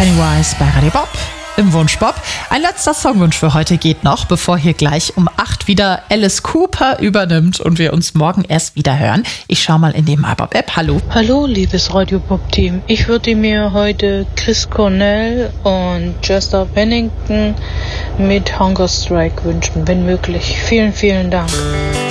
Pennywise bei Radio Bob im Wunschbob. Ein letzter Songwunsch für heute geht noch, bevor hier gleich um 8 wieder Alice Cooper übernimmt und wir uns morgen erst wieder hören. Ich schau mal in die MyBob-App. Hallo. Hallo, liebes Radio Bob-Team. Ich würde mir heute Chris Cornell und Chester Bennington mit Hunger Strike wünschen, wenn möglich. Vielen, vielen Dank.